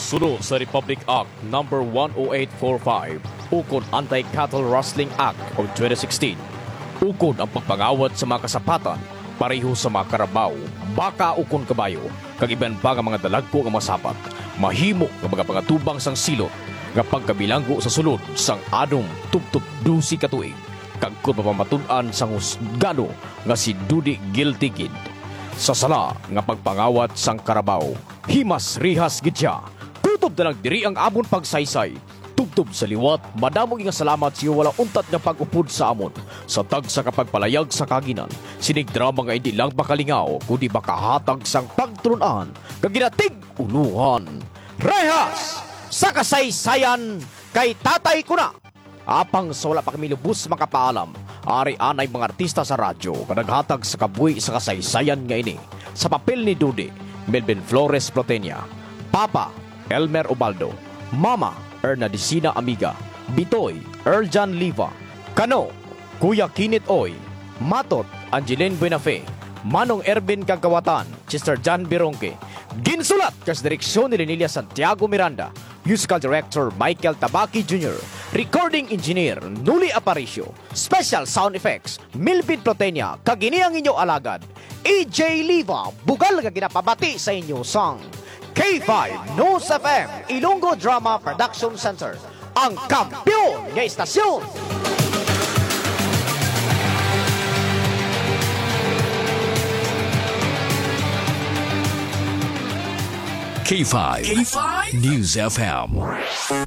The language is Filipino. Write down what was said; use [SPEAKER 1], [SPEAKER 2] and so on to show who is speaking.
[SPEAKER 1] Sulo sa Republic Act No. 10845, ukod Anti-Cattle Rustling Act of 2016, ukod ang pagpangawat sa mga kasapatan, pareho sa mga karabaw, baka ukon kabayo, kag iban pa nga mga dalagpo nga masapat, mahimo nga mga pangatubang sang silot, nga pagkabilanggo sa sulod sang adong tuptup dusi katuig, kag kung mapamatunan sang husgado nga si Dudy Guilty Kid. Sa sala nga pagpangawat sang karabaw, himas rihas gidya, kutob na lang diri ang amon pagsaysay, tubtob sa liwat, madamo nga salamat siyo wala untat nga pag-upod sa amon, sa tag sa kapagpalayag sa kaginan, sinig drama nga hindi lang bakalingaw, kundi bakahatag sang pagtrunan, kaginatig uluhan. Rehas! Sa kasaysayan, kay tatay ko na! Apang sa wala pa kami lubos makapaalam, ari anay mga artista sa radyo kanaghatag sa kabuhi sa kasaysayan nga ini. Sa papel ni Dudy, Melvin Flores Protenia, Papa, Elmer Ubaldo, Mama, Erna Dicina Amiga, Bitoy, Erjan Liva, Kano, Kuya Kinit Oy, Matot, Angeline Buenafe, Manong Ervin Kagawatan, Sister John Bironque, ginsulat kas direksyon ni Lenilia Santiago Miranda, Musical Director Michael Tabaki Jr., Recording Engineer Nuli Aparicio, Special Sound Effects Melvin Protenia, kagini ang inyo alagad EJ Liva, bugal nga ginapabati sa inyo sang K5 News FM Ilonggo Drama Production Center, ang kampiyon nga istasyon.
[SPEAKER 2] K5 News FM.